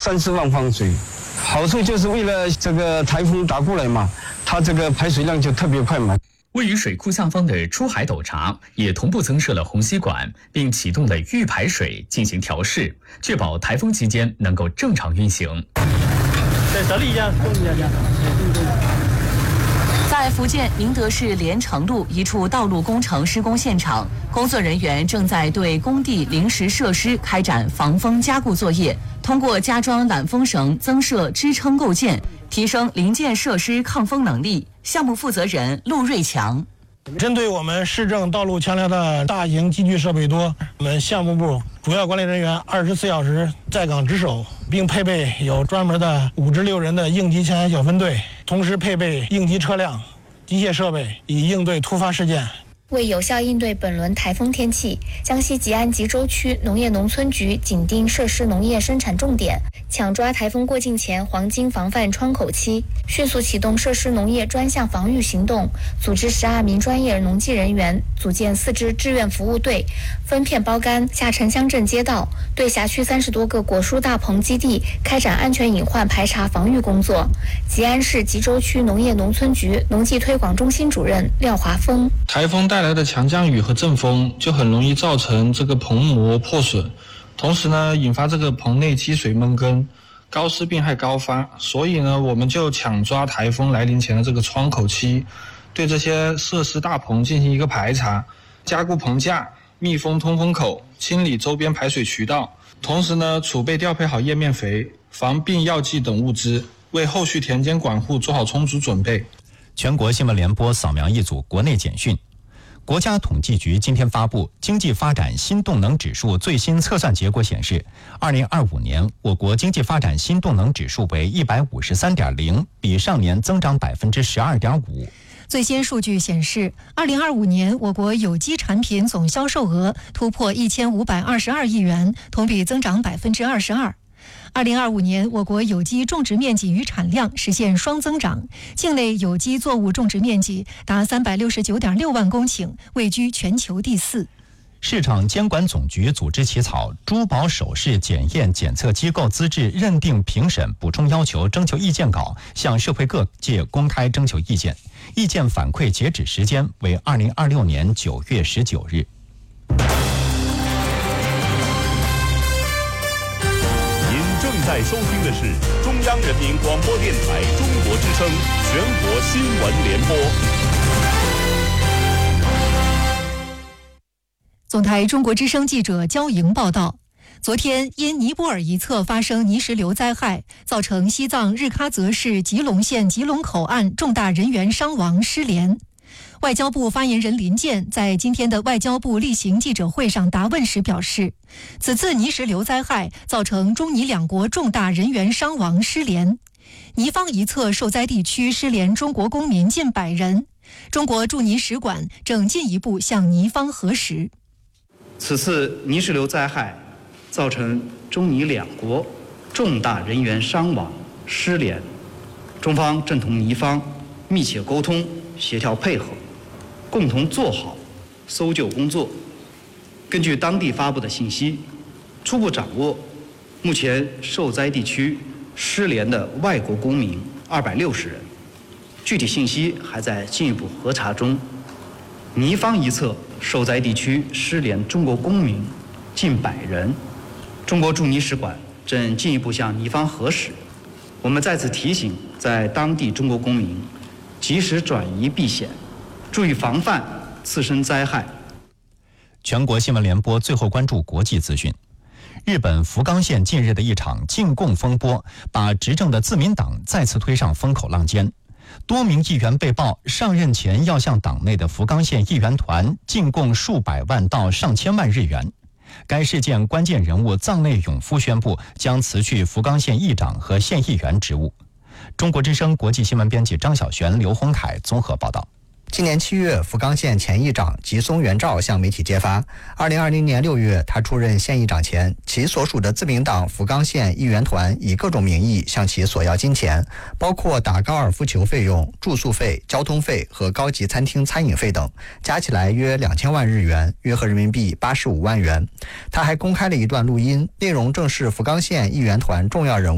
30万方水。好处就是为了这个台风打过来嘛，它这个排水量就特别快嘛。 位于水库下方的出海斗闸也同步增设了虹吸管，并启动了预排水进行调试，确保台风期间能够正常运行。 在福建宁德市连城路一处道路工程施工现场，工作人员正在对工地临时设施开展防风加固作业，通过加装缆风绳、增设支撑构件，提升零件设施抗风能力。项目负责人陆瑞强。 针对我们市政道路桥梁的大型机具设备多，我们项目部主要管理人员24小时在岗值守，并配备有专门的5至6人的应急抢险小分队，同时配备应急车辆、机械设备，以应对突发事件。 为有效应对本轮台风天气，江西吉安吉州区农业农村局紧盯涉事农业生产重点，抢抓台风过境前黄金防范窗口期，迅速启动涉事农业专项防御行动，组织12名专业农技人员，组建4支志愿服务队，分片包干下沉乡镇街道，对辖区30多个果蔬大棚基地开展安全隐患排查防御工作。吉安市吉州区农业农村局农技推广中心主任廖华峰： 台风带来的强降雨和阵风就很容易造成这个棚膜破损，同时呢引发这个棚内积水闷根，高湿病害高发。所以呢我们就抢抓台风来临前的这个窗口期，对这些设施大棚进行一个排查，加固棚架，密封通风口，清理周边排水渠道，同时呢储备调配好叶面肥、防病药剂等物资，为后续田间管护做好充足准备。 全国新闻联播扫描一组国内简讯。国家统计局今天发布经济发展新动能指数最新测算结果显示，2025年我国经济发展新动能指数为153.0，比上年增长12.5%。 最新数据显示，2025年我国有机产品总销售额突破1522亿元，同比增长22%。2025年，我国有机种植面积与产量实现双增长，境内有机作物种植面积达369.6万公顷，位居全球第4。 市场监管总局组织起草珠宝首饰检验检测机构资质认定评审补充要求征求意见稿，向社会各界公开征求意见。意见反馈截止时间为2026年9月19日。 正在收听的是中央人民广播电台中国之声全国新闻联播。 总台中国之声记者焦莹报道，昨天因尼泊尔一侧发生泥石流灾害，造成西藏日喀则市吉隆县吉隆口岸重大人员伤亡失联。外交部发言人林健在今天的外交部例行记者会上答问时表示，此次泥石流灾害造成中尼两国重大人员伤亡失联，尼方一侧受灾地区失联中国公民近100人，中国驻尼使馆正进一步向尼方核实。 此次泥石流灾害造成中尼两国重大人员伤亡失联，中方正同尼方密切沟通协调配合，共同做好搜救工作。根据当地发布的信息，初步掌握目前受灾地区失联的外国公民260人，具体信息还在进一步核查中。尼方一侧受灾地区失联中国公民近100人，中国驻尼使馆正进一步向尼方核实。我们再次提醒在当地中国公民及时转移避险，注意防范次生灾害。 全国新闻联播最后关注国际资讯。日本福冈县近日的一场禁供风波，把执政的自民党再次推上风口浪尖。多名议员被曝上任前要向党内的福冈县议员团进贡数百万到上千万日元。该事件关键人物藏内永夫宣布将辞去福冈县议长和县议员职务。中国之声国际新闻编辑张晓璇、刘洪凯综合报道。 今年7月，福冈县前议长吉松元照向媒体揭发，2020年6月，他出任县议长前，其所属的自民党福冈县议员团以各种名义向其索要金钱，包括打高尔夫球费用、住宿费、交通费和高级餐厅餐饮费等，加起来约2000万日元，约合人民币85万元。他还公开了一段录音，内容正是福冈县议员团重要人物